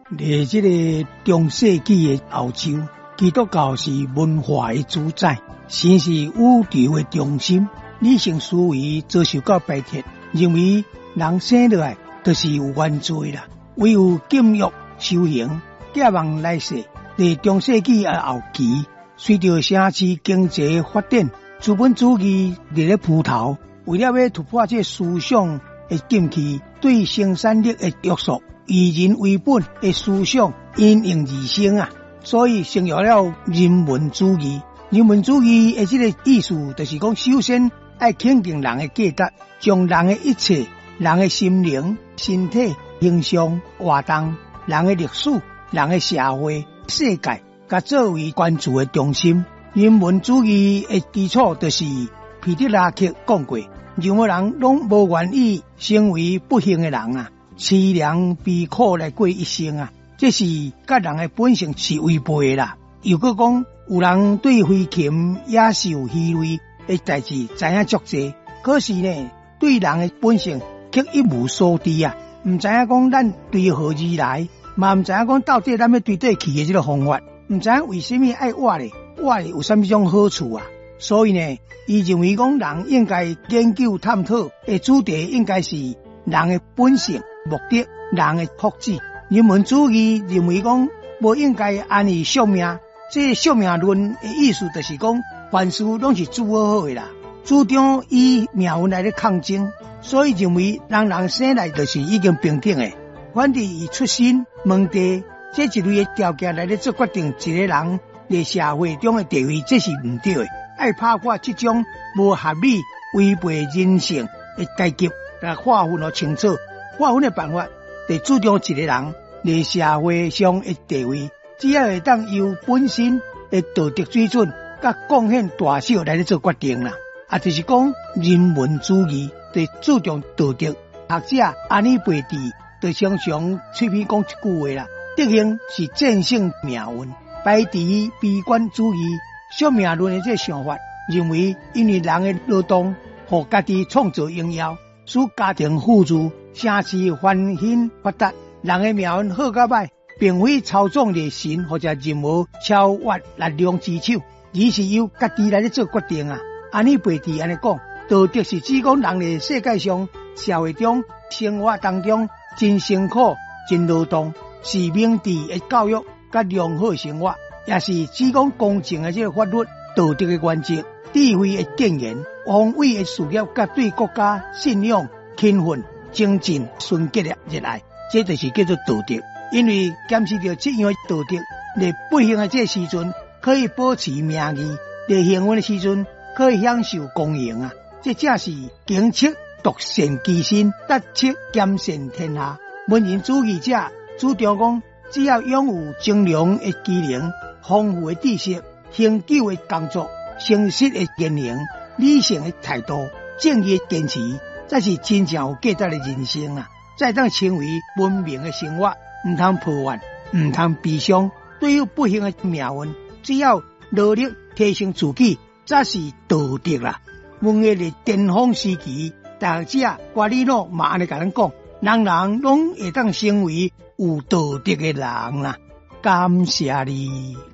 在这个中世纪的欧洲，基督教是文化的主宰，神是宇宙的中心。理性思维遭受到排斥，认为人生下来就是有原罪啦，唯有禁欲修行，寄望来世。在中世纪后期，随着城市经济发展，资本主义在咧铺头，为了要突破这思想的禁区，对生产力的约束，以人为本的思想应运而生啊，所以成立了人文主义。人文主义的这个意思，就是讲，首先要肯定人的价值，将人的一切、人的心灵、身体、形象、活动、人的历史、人的社会、世界，甲作为关注的中心。人文主义的基础就是彼得拉克讲过，任何人拢无愿意成为不幸的人啊，凄凉悲苦来过一生啊，这是甲人的本性是违背的啦。又搁讲，有人对飞禽野兽鱼类的代志知影足济，可是呢，对人的本性却一无所知啊，唔知影讲咱对何而来，嘛唔知影讲到底咱要对对去的这个方法，唔知影为什么爱活咧，活咧有什么种好处啊？所以呢，伊认为讲人应该研究探讨的主题应该是人的本性、目的、人的福祉。人文主义认为讲无应该安尼宿命，这宿命论的意思就是讲，凡事拢是主好的啦，主张以命运来咧抗争，所以认为人生来就是已经平等的，反正以出身、门第这一类的条件来咧做决定一个人在社会中的地位，这是唔对的。要打破这种无合理、违背人性的阶级，来划分得清楚。划分的办法，就注重一个人在社会上的地位，只要会当由本身的道德水准甲贡献大小来做决定啦。就是讲人文主义对注重道德。学者安妮贝蒂就常常嘴边讲一句话啦：德行是战胜命运。排除悲观主义。宿命论的这想法，认为因为人的劳动，互家己创造荣耀，使家庭富足，城市繁兴发达，人的命运好甲歹，并非操纵的神或者任何超越力量之手，而是由家己来做决定啊。安妮贝蒂安尼讲，道德是指讲人在世界上、社会中、生活当中真辛苦、真劳动，是明智的教育甲良好生活。也是指讲公正的这个法律、道德的原则、智慧的经验、宏伟的事业，甲对国家信仰、勤奋、精进、纯洁的热爱，这就是叫做道德。因为坚持着这样的道德，在不幸的这时阵可以保持名誉，在幸运的时阵可以享受公荣啊！这正是警策独善其身，达策兼善天下。文人主义者主张讲，只要拥有精良的机能、丰富的知识、恒久的工作、诚实的言行、理性的态度、正义的坚持，才是真正有价值的人生啊！才当成为文明的生活，唔通破坏，唔通悲伤。对于不幸的命运，只要努力提升自己，才是道德啦。文艺的巅峰时期，大学者瓜利诺嘛安尼甲咱讲，人人拢会当成为有道德的人啦。感谢你。